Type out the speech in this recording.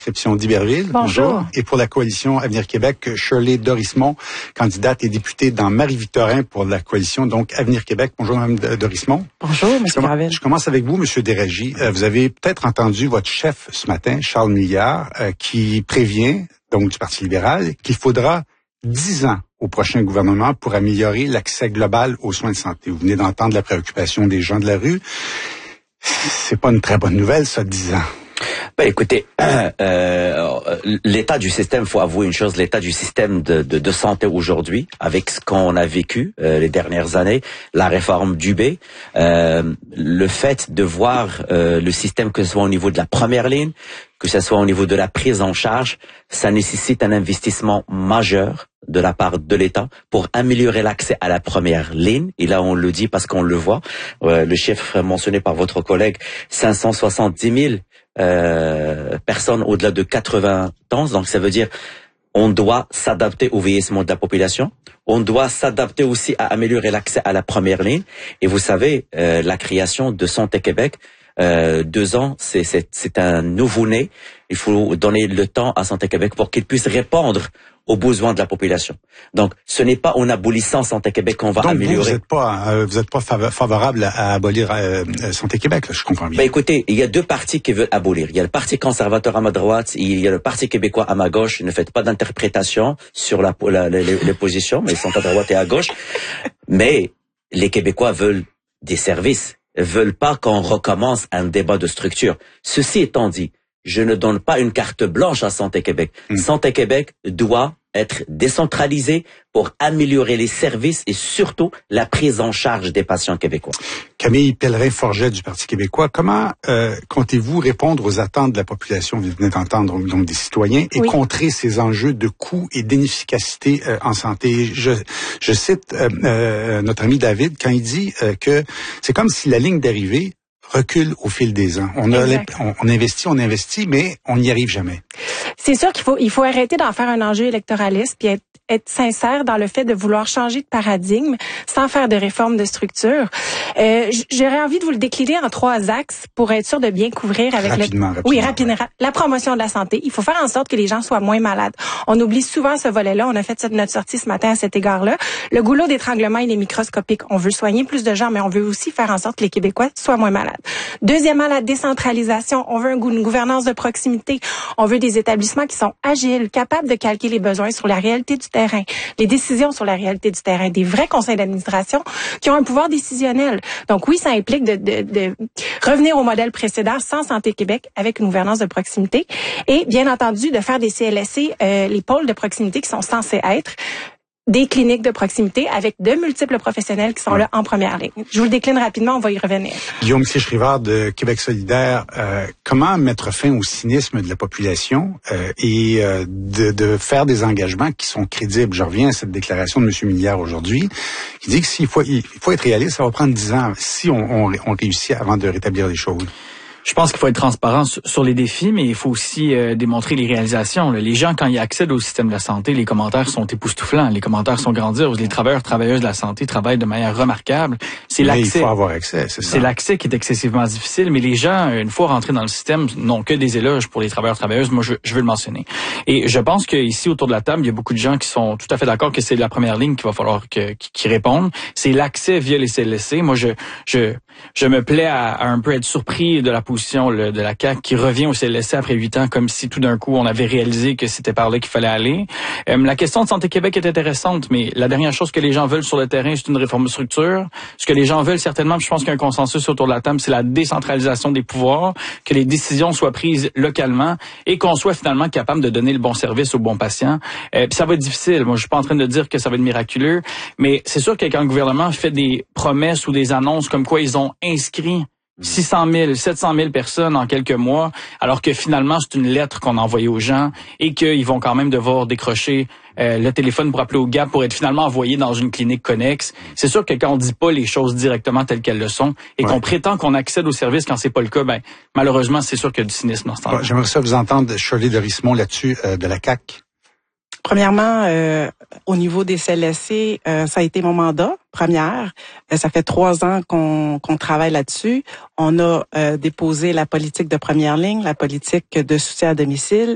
Circonscription d'Iberville. Bonjour. Et pour la coalition Avenir Québec, Shirley Dorismont, candidate et députée dans Marie-Victorin pour la coalition, donc Avenir Québec. Bonjour, Mme Dorismont. Bonjour, M. Gravel. Je commence avec vous, M. Desragis. Vous avez peut-être entendu votre chef ce matin, Charles Milliard, qui prévient, donc du Parti libéral, qu'il faudra 10 ans au prochain gouvernement pour améliorer l'accès global aux soins de santé. Vous venez d'entendre la préoccupation des gens de la rue. C'est pas une très bonne nouvelle, ça, 10 ans. Ben, écoutez, l'état du système, faut avouer une chose, l'état du système de santé aujourd'hui, avec ce qu'on a vécu les dernières années, la réforme Dubé, le fait de voir le système, que ce soit au niveau de la première ligne, que ce soit au niveau de la prise en charge, ça nécessite un investissement majeur de la part de l'État pour améliorer l'accès à la première ligne. Et là, on le dit parce qu'on le voit. Le chiffre mentionné par votre collègue, 570 000 personnes au-delà de 80 ans. Donc, ça veut dire on doit s'adapter au vieillissement de la population. On doit s'adapter aussi à améliorer l'accès à la première ligne. Et vous savez, la création de Santé Québec, 2 ans, c'est un nouveau-né. Il faut donner le temps à Santé Québec pour qu'il puisse répondre aux besoins de la population. Donc, ce n'est pas en abolissant Santé Québec qu'on va améliorer. Vous êtes pas favorable à abolir Santé Québec, là, je comprends bien. Ben écoutez, il y a 2 partis qui veulent abolir. Il y a le Parti conservateur à ma droite, il y a le Parti québécois à ma gauche. Ne faites pas d'interprétation sur les positions, mais ils sont à droite et à gauche. Mais les Québécois veulent des services, veulent pas qu'on recommence un débat de structure. Ceci étant dit, je ne donne pas une carte blanche à Santé Québec. Santé Québec doit être décentralisé pour améliorer les services et surtout la prise en charge des patients québécois. Camille Pellerin-Forget du Parti québécois, comment comptez-vous répondre aux attentes de la population, vous venez d'entendre donc des citoyens, et contrer ces enjeux de coût et d'inefficacité en santé? Je cite notre ami David quand il dit que c'est comme si la ligne d'arrivée recule au fil des ans. On investit, mais on n'y arrive jamais. C'est sûr qu'il faut arrêter d'en faire un enjeu électoraliste puis être sincère dans le fait de vouloir changer de paradigme sans faire de réforme de structure. J'aurais envie de vous le décliner en 3 axes pour être sûr de bien couvrir avec rapidement. La promotion de la santé. Il faut faire en sorte que les gens soient moins malades. On oublie souvent ce volet-là. On a fait notre sortie ce matin à cet égard-là. Le goulot d'étranglement, il est microscopique. On veut soigner plus de gens, mais on veut aussi faire en sorte que les Québécois soient moins malades. Deuxièmement, la décentralisation. On veut une gouvernance de proximité. On veut des établissements qui sont agiles, capables de calquer les besoins sur la réalité du terrain, les décisions sur la réalité du terrain, des vrais conseils d'administration qui ont un pouvoir décisionnel. Donc oui, ça implique de revenir au modèle précédent sans Santé Québec avec une gouvernance de proximité et bien entendu de faire des CLSC, les pôles de proximité qui sont censés être des cliniques de proximité avec de multiples professionnels qui sont là en première ligne. Je vous le décline rapidement, on va y revenir. Guillaume Siche-Rivard de Québec solidaire, comment mettre fin au cynisme de la population et de faire des engagements qui sont crédibles? Je reviens à cette déclaration de M. Milliard aujourd'hui, qui dit que il faut être réaliste, ça va prendre 10 ans si on réussit avant de rétablir les choses. Je pense qu'il faut être transparent sur les défis, mais il faut aussi démontrer les réalisations. Les gens, quand ils accèdent au système de la santé, les commentaires sont époustouflants, les commentaires sont grandioses. Les travailleuses de la santé travaillent de manière remarquable. C'est l'accès. Il faut avoir accès, c'est ça. C'est l'accès qui est excessivement difficile, mais les gens, une fois rentrés dans le système, n'ont que des éloges pour les travailleurs-travailleuses. Moi, je veux le mentionner. Et je pense qu'ici, autour de la table, il y a beaucoup de gens qui sont tout à fait d'accord que c'est la première ligne qu'il va falloir qui répondent. C'est l'accès via les CLSC. Moi, je me plais à un peu être surpris de la position de la CAQ qui revient au CLSC après 8 ans, comme si tout d'un coup on avait réalisé que c'était par là qu'il fallait aller. La question de Santé Québec est intéressante, mais la dernière chose que les gens veulent sur le terrain, c'est une réforme de structure. Ce que les gens veulent certainement, je pense qu'il y a un consensus autour de la table, c'est la décentralisation des pouvoirs, que les décisions soient prises localement et qu'on soit finalement capable de donner le bon service aux bons patients. Puis ça va être difficile. Moi, je suis pas en train de dire que ça va être miraculeux, mais c'est sûr que quand le gouvernement fait des promesses ou des annonces comme quoi ils ont inscrit 600 000, 700 000 personnes en quelques mois, alors que finalement, c'est une lettre qu'on a envoyée aux gens et qu'ils vont quand même devoir décrocher le téléphone pour appeler au GAP pour être finalement envoyé dans une clinique connexe. C'est sûr que quand on dit pas les choses directement telles qu'elles le sont et qu'on prétend qu'on accède aux services quand c'est pas le cas, ben malheureusement, c'est sûr qu'il y a du cynisme dans ce temps-là. J'aimerais ça vous entendre, Shirley Dorismont, là-dessus, de la CAQ. Premièrement, au niveau des CLSC, ça a été mon mandat, première. Ça fait 3 ans qu'on travaille là-dessus. On a déposé la politique de première ligne, la politique de soutien à domicile